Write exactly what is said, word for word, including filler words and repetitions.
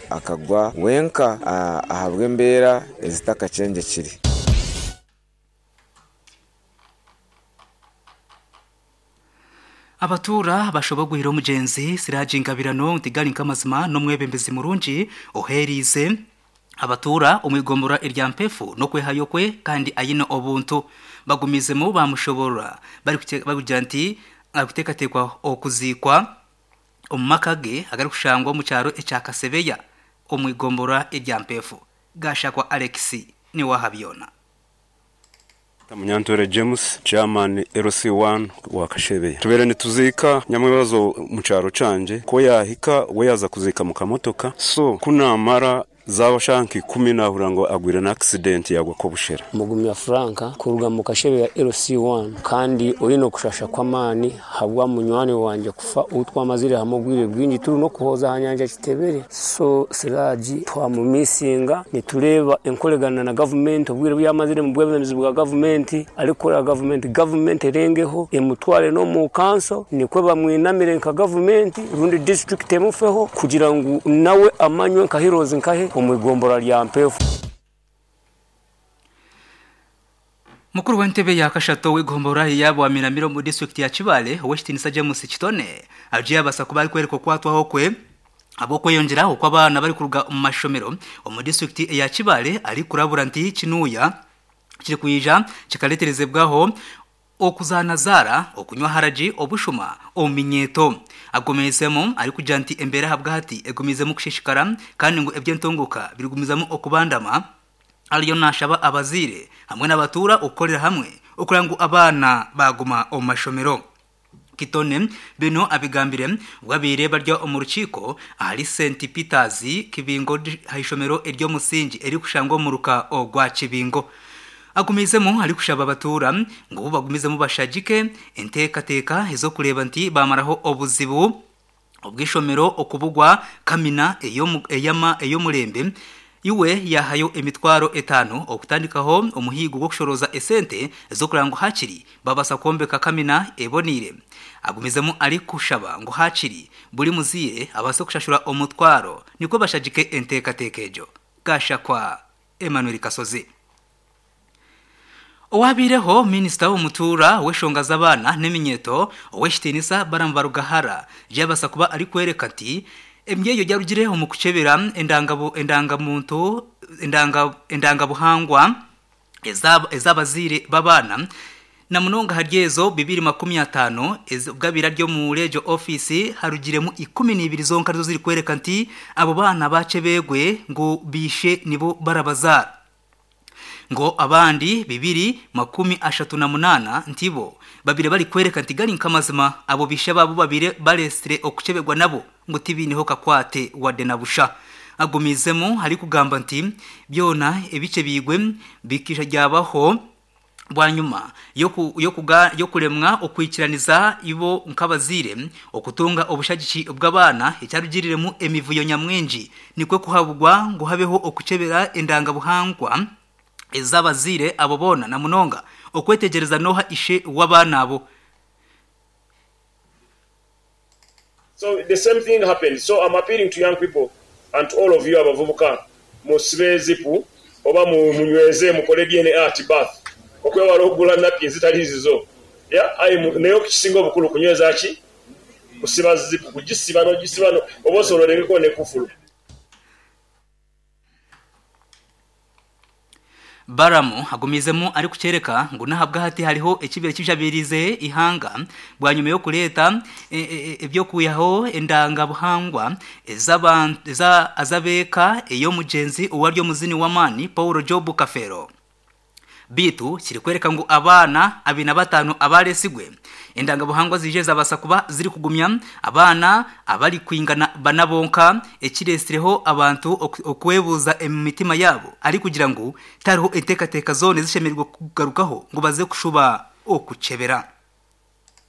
akagwa wenka ahabwe mbera ezitakacenge kiri. Abatura bashoboye guhira umugenzi Siraje Ingabirano ntigari nkamazima no mwebembezi murunji oherize abatura umwigombora irya mpefu no kwehayokwe kandi ayino obuntu bagumizemo bamushobora bari kugira nti agutekatekwa okuzikwa omumakage agari kushangwa mu cyaro eca Kasebeya umwigombora irya mpefu gashakwa Alexi ni wahabiona. Munyantore James Chairman L C one wa Kashebeya tubere nituzika nyamwebazo mu cyaro canje ko yahika we yaza kuzika mu kamotoka so kunamara zawo shanki kumi na hurango agwira na accident yagwa ko bushera mugumya Franka kuruga mu Kashebeya L C one kandi urino kushasha kwa mani habwa munywani wanje kufa utwa mazire hamugwire bwinji turu no kuhoza hanyanja kitebere so Siraji twa mu misinga nitureba enkoregana na government obwire bya mazire mu bwebemezi bwa government ariko ya government government rengeho emutware no mu council nikwe bamwinamire nka government rundi district emufeho kugira ngo nawe amanywe nka heroes nkahe umwigombora rya mpefu. Mukuru w'entebe ya Kashato w'igombora yabo wa Miramiro mu district ya Kibale Westinisa James Kitone agiye abasa kubari kwereko kwatwaho kwe aboko yongeraho kwa bana bari kuruga mu mashomero mu district ya Kibale ari kurabura nti kinuya kiri kuyija kikaletereze bwaho okuzanazara okunywa haraji obushuma ominyeto agomezemo ari kujanti embere habwa hati egomezemo kushishikara kandi ngo ebye ntongoka birigumizamo okubandama aliyo nashaba abazire hamwe n'abatura ukorera hamwe ukurangu abana baguma omashomero. Kitone bino abigambire bwabire baryo omurukiko ahari Saint Peters Kibingo hayishomero eryo musingi eri kushangwa muruka ogwa Kibingo agumizemo ari kushaba abatura ngo bagumizemo bashagike enteka teka ezo kureba nti bamaraho obuzibu ubwishomero okubugwa kamina eyo eyama eyo murembe iwe yahayo emitwaro etano okutandikaho umuhigo go kushoroza esente zo kurango hakiri babasa kombeka kamina ebonire agumizemo ari kushaba ngo hakiri buri muzire abaso kushashura omutwaro niko bashagike enteka tekejo gasha kwa Emmanuel Kasozi. Owabireho Minister w'umutura weshongaza abana neminyeto oweshitinisa barambarugahara jabasa kuba ari kwereka ati emyeyo jarugireho mu kucebera endangabo endangamuntu endanga endangabuhangwa ezaba ezabazire babana na munonga haryezo bibiri makumi atanu ezugabira ryo mu rejo office harugiremo ikumi n'ibiri zonka zo ziri kwereka ati abo bana bacebegwe ngo bishe nibo barabazara ngo abandi bibiri makumi ashatu na munana ntibo babire bari kwereka ntigari nkamazima abo bishe babo babire balestre okucebegwa nabo ngo tibiniho kakwate wade nabusha agumizemo hari kugamba nti byona ebice bigwe bikisha ryabaho bwanyuma yo ku, yo kuga yo kuremwa okwikiraniza ibo nkabazire okutunga obushagici bw'abana icyarugiriremo emivuyo nyamwenji nikwe kuhabugwa ngo habeho okucebera endanga buhangwa ezabazire abo bona na munonga okwetegereza noha ishe wabana abo. So the same thing happened. So I'm appealing to young people and to all of you abavubuka musibe zipu oba mu munyweze mukole D N A at birth okwe warogula napki zitalizizo ya ayi neyo kisingo bukulu kunyweza ki kusiba zipu kugisibano gisibano obosorore ko ne kufuru. Baramu agumizemo ari kucereka ngo nahabwa hati hariho ekibere kijabirize ihanga bwanyuma yo kureta ebyo e, e, kuyaho endanga buhangwa ezabantu za azabeka eyo mugenzi uwaryo muzini wamani Paulo Job Kafero bitu kiri kwereka ngo abana abina batanu abaresigwe endanga buhangwa zijeza basa kuba ziri kugumya abana abari kwingana banabonka ekirestireho abantu okwebuza emitima yabo ari kugira ngo tariho eteka teka zone zishemerwa kugarukaho ngo baze kushuba okucebera.